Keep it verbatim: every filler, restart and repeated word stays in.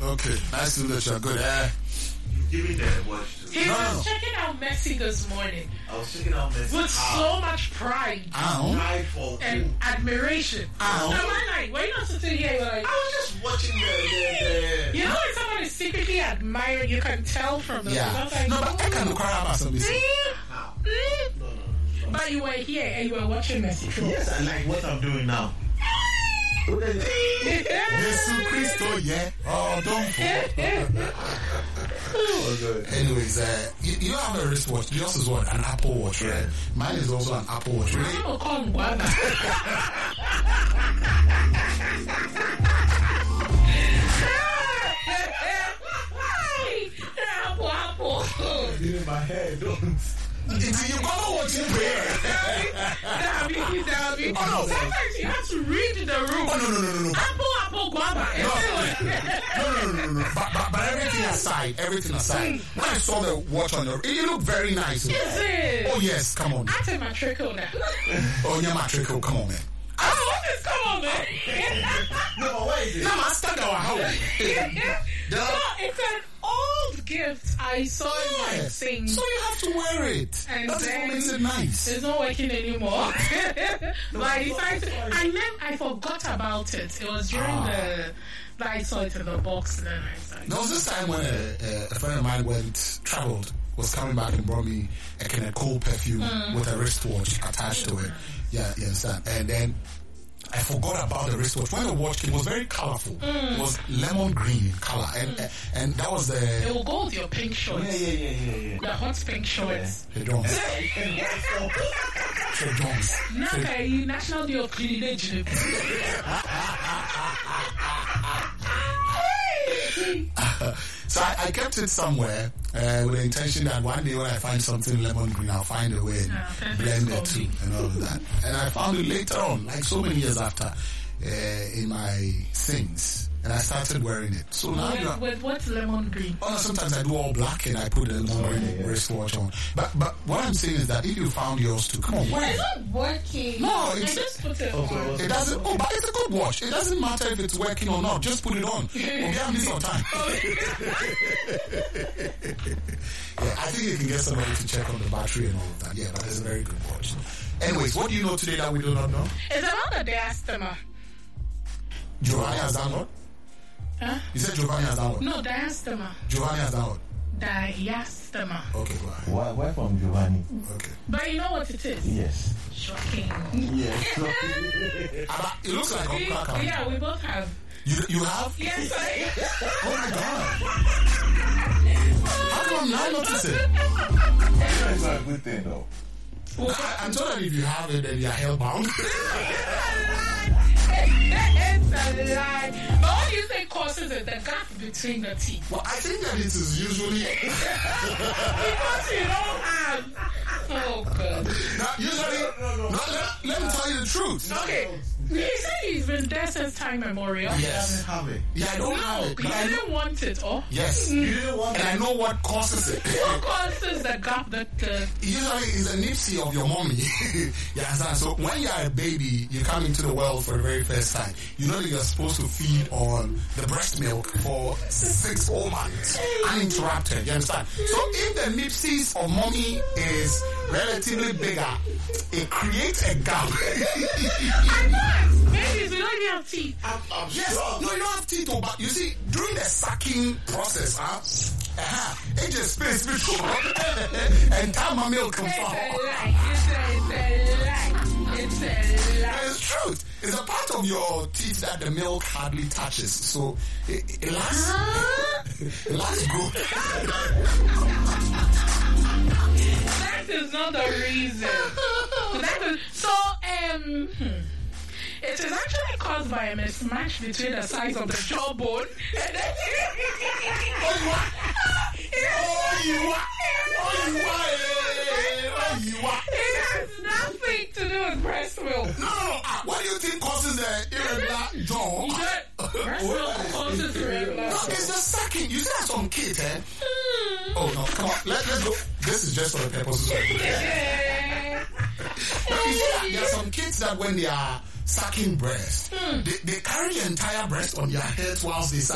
Okay, nice to know that you're good. Eh? Give me the watch. He No, was no, no. checking out Messi this morning I was checking out Messi. with so much pride Ow. Prideful. and admiration. Ow. Am I like, were you not sitting here? You're like, I was just watching the. the, the you know when someone is secretly admired, you can tell from the Yeah. I was like, No, but I can't cry about something. mm, How? mm. No, no, no. But you were here and you were watching Messi. Yes, I like what I'm doing now. Jesus Christ, yeah. Oh, don't fall. Oh, good. Anyways, uh, you, you have a wristwatch. Yours is what? An Apple Watch, right? Mine is also an Apple Watch. Really? I'm gonna call him Guada. Apple, apple. In my head, don't. It's, you gotta watch it there. Dabby, dabby. Oh, no. Sometimes you have to read the room. Oh, no, no, no, no, no. Apple, apple, guava. No, no, no, no, no, no. But, but, but everything aside, everything aside, when I saw the watch on your, it looked very nice. Is it? Oh, yes, come on. I take my trickle now. Oh, yeah, my trickle, come on, man. Oh, what is come on, man? No, but what is it? No, I stuck our house. No, it's an old gift I saw in my Yes. thing. So you have to wear it. And That's then what makes it nice. It's not working anymore. But I decided to, and then I forgot about it. It was during Ah. the that I saw it in the box. Then I started. There was this time when a, a friend of mine went, traveled, was coming back and brought me a kind of cool perfume with a wristwatch attached to it. Yeah, you understand? And then I forgot about the wristwatch. When the watch came, it was very colorful. It was lemon green in color. And and that was It the... will go with your pink shorts. Yeah, yeah, yeah, yeah, yeah. The hot pink shorts. Hey, Jones. Hey, Jones. Naka, National Day of Cleanage. So I, I kept it somewhere uh, with the intention that one day when I find something lemon green, I'll find a way and Ah, perfect blend it coffee. too and all of that. And I found it later on, like so many years after, uh, in my things. And I started wearing it. So now you are, With, with what lemon green? oh, no, sometimes I do all black and I put a lemon green wristwatch on. But but what I'm saying is that if you found yours too, come on, wear It's it. not working. No, I it's- just put it Okay, on. what's- It doesn't. Oh, but it's a good watch. It doesn't matter if it's working or not. Just put it on. Okay, I'm missing some time. Yeah, I think you can get somebody to check on the battery and all of that. Yeah, but it's a very good watch. Anyways, what do you know today that we do not know? It's about the diastema. Giovanni has done what? Huh? You said Giovanni has done what? No, diastema. Giovanni has done what? Diastema. Okay, go ahead. Why, why from Giovanni? Okay. But you know what it is? Yes. Shocking. Yes. But it looks like We- a cracker. yeah, we both have. You, you have? Yes, I. Oh my God. How come now notice it? That's not a good thing, though. I, I'm told that if you have it, then you're hellbound. It's a lie. But what do you think causes it? The gap between the teeth. Well, I think that it is usually... Because you don't have. Oh, God. Now, usually... No, let, let me tell you the truth. Okay. He said he's been there since time memorial. Yes. Have it. Yeah, I don't have No, it. you But I know, didn't want it, oh? yes. You didn't want And I know what causes it. What causes the gap that uh, Usually it's a nipsey of your mommy. You understand? So when you're a baby, you come into the world for the very first time. You know that you're supposed to feed on the breast milk for six whole months, uninterrupted. You understand? So if the nipsies of mommy is relatively bigger, it creates a gap. babies, we don't even have teeth. I'm, I'm Yes, sure. no, you don't have teeth, oh, but you see, during the sucking process, huh, uh-huh, it just spins, spins, and time my milk comes It's out. a lie. It's a, it's a lie. It's a lie. It's truth. It's a part of your teeth that the milk hardly touches, so it, it lasts. It lasts good. That is not the reason. That is, so, um, hmm. It is actually caused by a mismatch between the size of the jawbone and the... Oh, you are. Oh, you are. Oh, you are. It has nothing to do with breast milk. No, no, no. Ah, what do you think causes the irregular jaw? Breast milk causes irregular. No, it's the sucking. You see that some kids, eh? Oh, no, come on. Let, let's go. This is just for the purposes of it. Now, you see that there are some kids that when they are sucking breast, they, they carry the entire breast on their heads whilst they suck.